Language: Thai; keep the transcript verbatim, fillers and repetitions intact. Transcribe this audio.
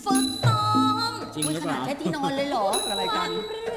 ฝึกซ้อมจริงหรือเปล่าขนาดแค่ที่นอนเลยเหรออะไรกันวัน